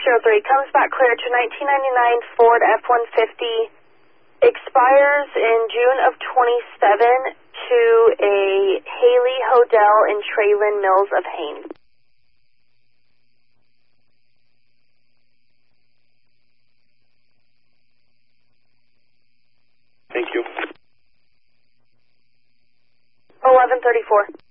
comes back clear to 1999 Ford F-150, expires in June of 27 to a Haley Hodel in Traylon Mills of Haines. Thank you. 1134.